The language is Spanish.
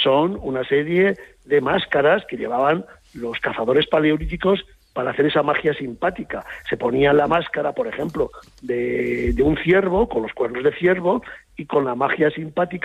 son una serie de máscaras que llevaban los cazadores paleolíticos para hacer esa magia simpática. Se ponían la máscara, por ejemplo, de un ciervo, con los cuernos de ciervo, y con la magia simpática